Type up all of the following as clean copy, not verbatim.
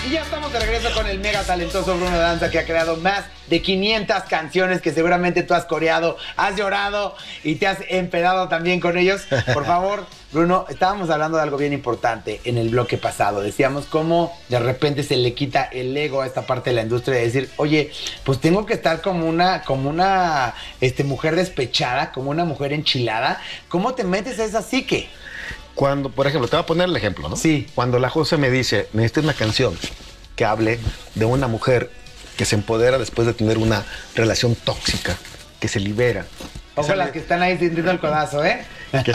Y ya estamos de regreso con el mega talentoso Bruno Danza, que ha creado más de 500 canciones que seguramente tú has coreado, has llorado y te has empedado también con ellos. Por favor, Bruno, estábamos hablando de algo bien importante en el bloque pasado. Decíamos cómo de repente se le quita el ego a esta parte de la industria de decir, oye, pues tengo que estar como una mujer despechada, como una mujer enchilada. ¿Cómo te metes a esa psique? Cuando, por ejemplo, te voy a poner el ejemplo, ¿no? Sí. Cuando la Jose me dice, necesito una canción que hable de una mujer que se empodera después de tener una relación tóxica, que se libera. Ojo, las que están ahí sintiendo el codazo, ¿eh?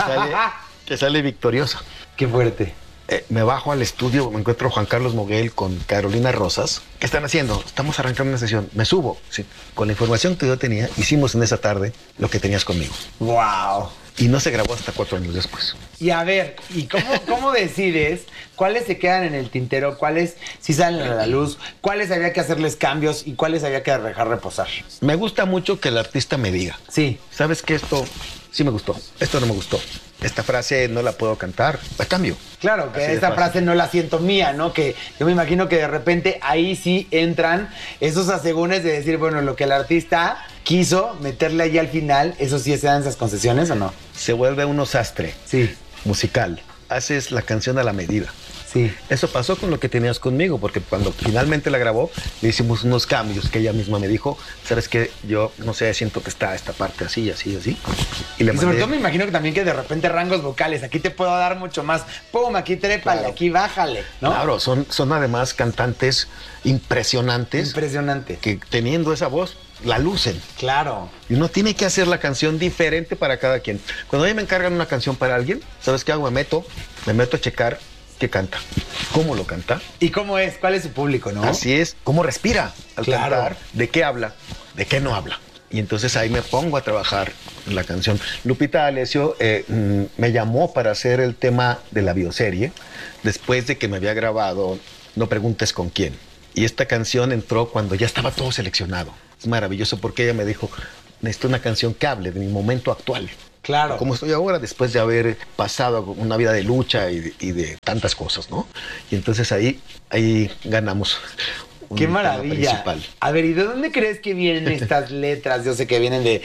Que sale victoriosa. Qué fuerte. Me bajo al estudio, me encuentro a Juan Carlos Moguel con Carolina Rosas. ¿Qué están haciendo? Estamos arrancando una sesión. Me subo. Sí. Con la información que yo tenía, hicimos en esa tarde lo que tenías conmigo. ¡Wow! Y no se grabó hasta 4 años después. Y a ver, ¿y cómo decides cuáles se quedan en el tintero, cuáles sí salen a la luz, cuáles había que hacerles cambios y cuáles había que dejar reposar? Me gusta mucho que el artista me diga. Sí. ¿Sabes qué? Esto sí me gustó, esto no me gustó. Esta frase no la puedo cantar, la cambio. Claro, que esta frase no la siento mía, ¿no? Que yo me imagino que de repente ahí sí entran esos asegúnes de decir, bueno, lo que el artista quiso meterle ahí al final, ¿eso sí se dan esas concesiones o no? Se vuelve uno sastre. Sí. Musical. Haces la canción a la medida. Sí. Eso pasó con lo que tenías conmigo, porque cuando finalmente la grabó, le hicimos unos cambios que ella misma me dijo, ¿sabes qué? Yo, no sé, siento que está esta parte así, así, así. Y sobre todo me imagino que también que de repente rangos vocales, aquí te puedo dar mucho más, pum, aquí trépale, claro, aquí bájale, ¿no? Claro, son además cantantes impresionantes. Impresionante. Que teniendo esa voz, la lucen. Claro. Y uno tiene que hacer la canción diferente para cada quien. Cuando a mí me encargan una canción para alguien, ¿sabes qué hago? Me meto a checar qué canta, cómo lo canta. ¿Y cómo es? ¿Cuál es su público, no? Así es, cómo respira al claro. cantar, de qué habla, de qué no habla. Y entonces ahí me pongo a trabajar en la canción. Lupita D'Alessio me llamó para hacer el tema de la bioserie, después de que me había grabado No preguntes con quién. Y esta canción entró cuando ya estaba todo seleccionado. Es maravilloso porque ella me dijo, necesito una canción que hable de mi momento actual. Claro. Como estoy ahora, después de haber pasado una vida de lucha y de tantas cosas, ¿no? Y entonces ahí ganamos. ¡Qué maravilla! A ver, ¿y de dónde crees que vienen estas letras? Yo sé que vienen de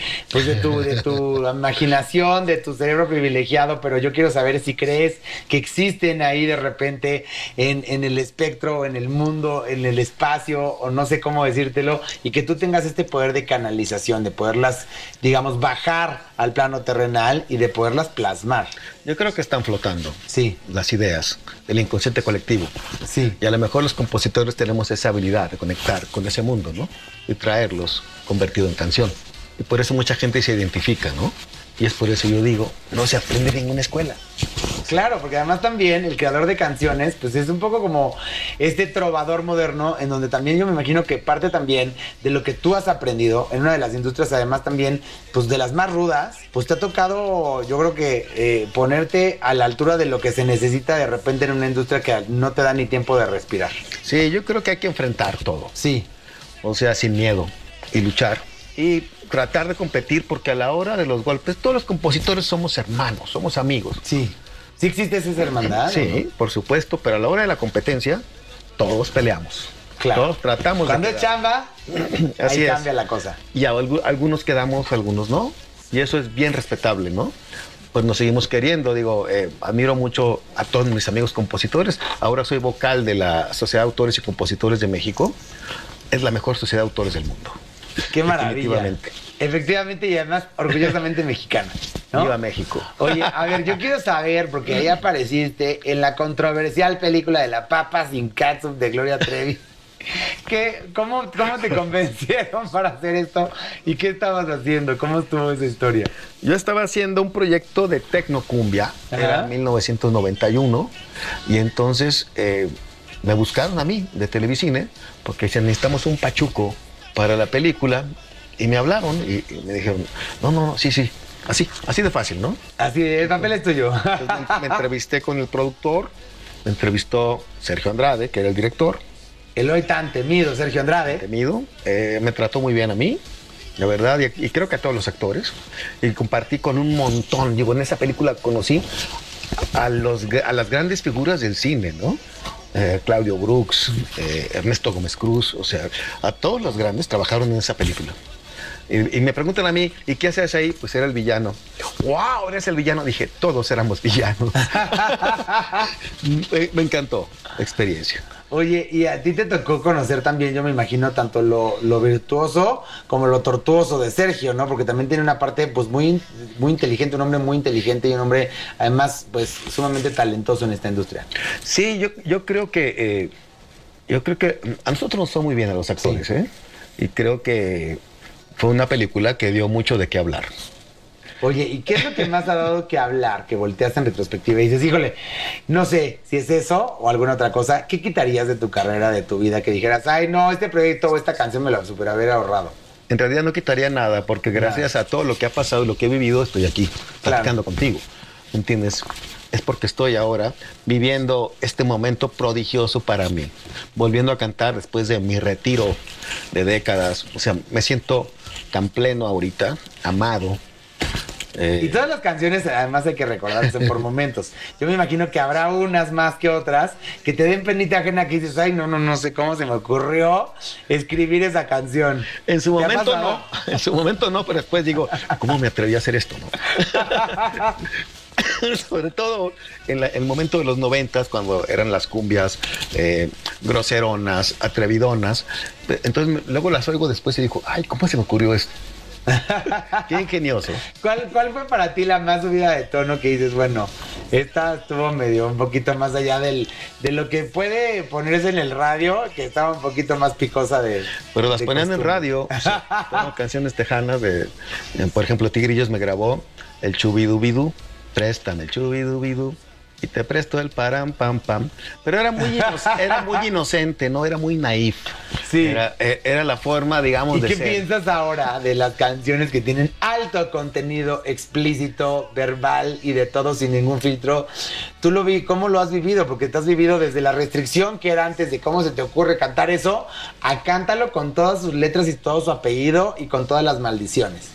tu imaginación, de tu cerebro privilegiado, pero yo quiero saber si crees que existen ahí de repente en el espectro, en el mundo, en el espacio, o no sé cómo decírtelo, y que tú tengas este poder de canalización, de poderlas, digamos, bajar al plano terrenal y de poderlas plasmar. Yo creo que están flotando. Sí. Las ideas del inconsciente colectivo. Sí. Y a lo mejor los compositores tenemos esa habilidad de conectar con ese mundo, ¿no? Y traerlos convertido en canción. Y por eso mucha gente se identifica, ¿no? Y es por eso yo digo, no se aprende en ninguna escuela. Claro, porque además también el creador de canciones, pues es un poco como este trovador moderno, en donde también yo me imagino que parte también de lo que tú has aprendido en una de las industrias, además también, pues de las más rudas, pues te ha tocado, yo creo que ponerte a la altura de lo que se necesita de repente en una industria que no te da ni tiempo de respirar. Sí, yo creo que hay que enfrentar todo. Sí. O sea, sin miedo y luchar. Y tratar de competir, porque a la hora de los golpes, todos los compositores somos hermanos, somos amigos. Sí. ¿Sí existe esa hermandad? Sí, por supuesto, pero a la hora de la competencia, todos peleamos. Claro. Todos tratamos Cuando de es chamba, ahí cambia la cosa. Y algunos quedamos, algunos no. Y eso es bien respetable, ¿no? Pues nos seguimos queriendo. Digo, admiro mucho a todos mis amigos compositores. Ahora soy vocal de la Sociedad de Autores y Compositores de México. Es la mejor sociedad de autores del mundo. ¡Qué maravilla! Efectivamente, y además orgullosamente mexicana, ¿no? ¡Viva México! Oye, a ver, yo quiero saber, porque ahí apareciste en la controversial película de La Papa sin Catsup de Gloria Trevi. ¿Cómo te convencieron para hacer esto? ¿Y qué estabas haciendo? ¿Cómo estuvo esa historia? Yo estaba haciendo un proyecto de tecnocumbia, era 1991, y entonces me buscaron a mí de Televicine, porque decían, necesitamos un pachuco para la película, y me hablaron y me dijeron, no, sí, así de fácil, ¿no? Así de, el papel es tuyo. Entonces me entrevisté con el productor, me entrevistó Sergio Andrade, que era el director. El hoy tan temido Sergio Andrade. Me trató muy bien a mí, la verdad, y creo que a todos los actores. Y compartí con un montón. Digo, en esa película conocí a las grandes figuras del cine, ¿no? Claudio Brooks, Ernesto Gómez Cruz, o sea, a todos los grandes trabajaron en esa película. Y me preguntan a mí, ¿y qué haces ahí? Pues era el villano. ¡Wow! ¿Eres el villano? Dije, todos éramos villanos. Me encantó la experiencia. Oye, y a ti te tocó conocer también, yo me imagino, tanto lo virtuoso como lo tortuoso de Sergio, ¿no? Porque también tiene una parte, pues, muy inteligente, un hombre muy inteligente y un hombre, además, pues, sumamente talentoso en esta industria. Sí, yo creo que a nosotros nos fue muy bien a los actores, Sí. ¿eh? Y creo que fue una película que dio mucho de qué hablar. Oye, ¿y qué es lo que más ha dado que hablar, que volteas en retrospectiva y dices, híjole, no sé si es eso o alguna otra cosa, ¿qué quitarías de tu carrera, de tu vida, que dijeras, ay, no, este proyecto o esta canción me la super haber ahorrado? En realidad no quitaría nada, porque gracias a todo lo que ha pasado y lo que he vivido, estoy aquí, platicando contigo. ¿Entiendes? Es porque estoy ahora viviendo este momento prodigioso para mí. Volviendo a cantar después de mi retiro de décadas. O sea, me siento tan pleno ahorita, amado. Y todas las canciones, además hay que recordar, son por momentos. Yo me imagino que habrá unas más que otras que te den penita ajena que dices, ay, no sé cómo se me ocurrió escribir esa canción. En su ¿Te ha momento pasado? no, en su momento no, pero después digo, ¿cómo me atreví a hacer esto? ¿No? Sobre todo en el momento de los 90, cuando eran las cumbias groseronas, atrevidonas. Entonces luego las oigo después y digo, ay, ¿cómo se me ocurrió esto? Qué ingenioso. ¿Cuál fue para ti la más subida de tono que dices, bueno, esta estuvo medio un poquito más allá de lo que puede ponerse en el radio, que estaba un poquito más picosa de... Pero las de ponían en costumbre? radio. O sea, tengo canciones tejanas por ejemplo, Tigrillos me grabó el Chubidubidú, préstame el Chubidubidú y te presto el param pam pam. Pero era muy inocente, no era muy naif. Sí. Era la forma, digamos, ¿Y de qué ser. piensas ahora de las canciones que tienen alto contenido explícito, verbal y de todo sin ningún filtro? ¿Cómo lo has vivido? Porque te has vivido desde la restricción que era antes de cómo se te ocurre cantar eso, a cántalo con todas sus letras y todo su apellido y con todas las maldiciones.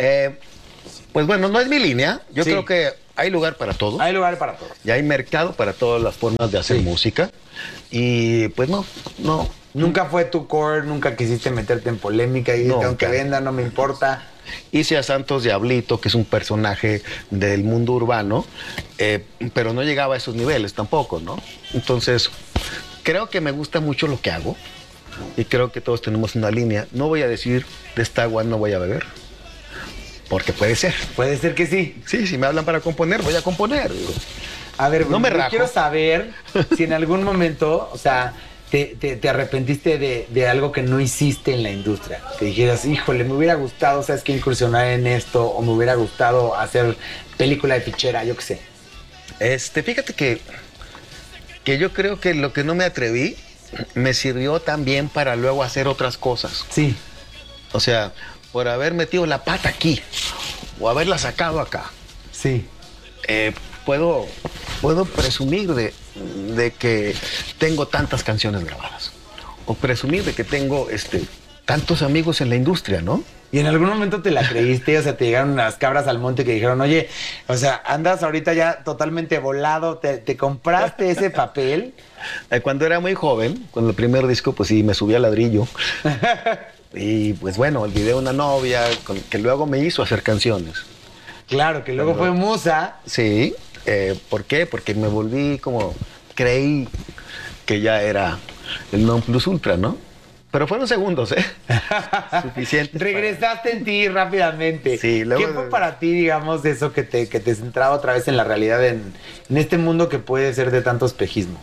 Pues bueno, no es mi línea. Yo Sí. creo que hay lugar para todo. Hay lugar para todo. Y hay mercado para todas las formas de hacer Sí. música. Y pues no. Nunca fue tu core, nunca quisiste meterte en polémica y Nunca. aunque venda no me importa. Hice a Santos Diablito, que es un personaje del mundo urbano, pero no llegaba a esos niveles tampoco, ¿no? Entonces, creo que me gusta mucho lo que hago y creo que todos tenemos una línea. No voy a decir de esta agua no voy a beber, porque puede ser. Puede ser que sí. Sí, si me hablan para componer, voy a componer. A ver, No me yo rajo. quiero saber si en algún momento, o sea, te arrepentiste de algo que no hiciste en la industria. Que dijeras, híjole, me hubiera gustado, ¿sabes qué? Incursionar en esto, o me hubiera gustado hacer película de fichera, yo qué sé. Fíjate que yo creo que lo que no me atreví me sirvió también para luego hacer otras cosas. Sí. O sea, por haber metido la pata aquí o haberla sacado acá, Sí. puedo presumir de que tengo tantas canciones grabadas o presumir de que tengo tantos amigos en la industria, ¿no? Y en algún momento te la creíste, o sea, te llegaron unas cabras al monte que dijeron, oye, o sea, andas ahorita ya totalmente volado, te compraste ese papel. Cuando era muy joven, con el primer disco, pues sí, me subí al ladrillo. Y pues bueno, olvidé una novia que luego me hizo hacer canciones. Claro, que luego fue musa. Sí, ¿por qué? Porque me volví creí que ya era el non plus ultra, ¿no? Pero fueron segundos, Suficientes. Regresaste en ti rápidamente. Sí, luego- ¿Qué fue para ti, digamos, de eso que te centraba otra vez en la realidad, en este mundo que puede ser de tanto espejismo?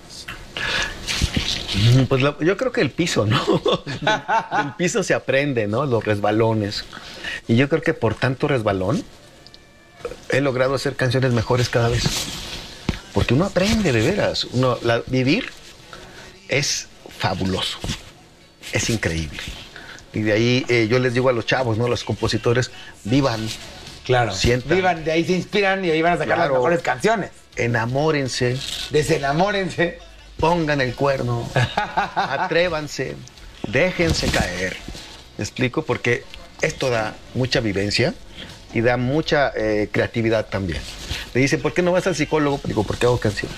Pues yo creo que el piso, ¿no? Del piso se aprende, ¿no? Los resbalones. Y yo creo que por tanto resbalón he logrado hacer canciones mejores cada vez. Porque uno aprende de veras. Vivir es fabuloso. Es increíble. Y de ahí yo les digo a los chavos, ¿no? Los compositores, vivan, Claro. Sientan. Vivan, de ahí se inspiran y ahí van a sacar Claro. las mejores canciones. enamórense, Desenamórense. pongan el cuerno, atrévanse, déjense caer. ¿Me explico? Porque esto da mucha vivencia y da mucha creatividad también. Me dicen, ¿por qué no vas al psicólogo? Digo, porque hago canciones.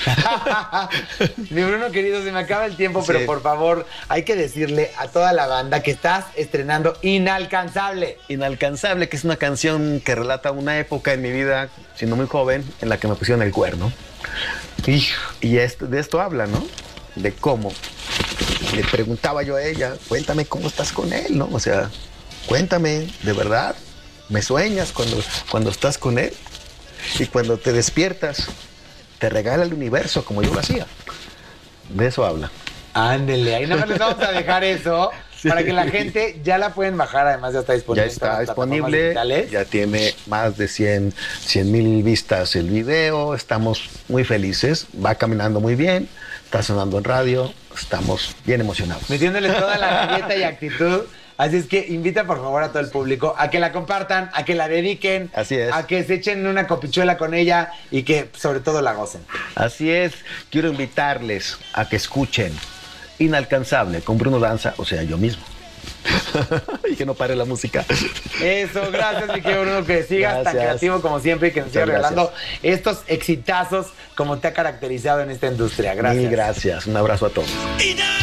Mi Bruno querido, se me acaba el tiempo, Sí. pero por favor, hay que decirle a toda la banda que estás estrenando Inalcanzable. Inalcanzable, que es una canción que relata una época en mi vida, siendo muy joven, en la que me pusieron el cuerno. Y de esto habla, ¿no? De cómo le preguntaba yo a ella, cuéntame cómo estás con él, ¿no? O sea, cuéntame, de verdad, ¿me sueñas cuando estás con él? Y cuando te despiertas, te regala el universo como yo lo hacía. De eso habla. Ándele, ahí nada más les vamos a dejar eso Sí. para que la gente ya la pueden bajar. Además, ya está disponible. Ya en todas está las plataformas disponible, digitales. ya tiene más de 100,000 vistas el video, estamos muy felices, va caminando muy bien, está sonando en radio, estamos bien emocionados. Metiéndole toda la galleta y actitud. Así es que invita por favor a todo el público a que la compartan, a que la dediquen, Así es. a que se echen una copichuela con ella y que sobre todo la gocen. Así es, quiero invitarles a que escuchen Inalcanzable con Bruno Danza, o sea, yo mismo. Y que no pare la música. Eso, gracias mi querido Bruno, que sigas tan Gracias. creativo como siempre y que nos sigas Muchas regalando estos exitazos como te ha caracterizado en esta industria. Gracias. Mil gracias, un abrazo a todos.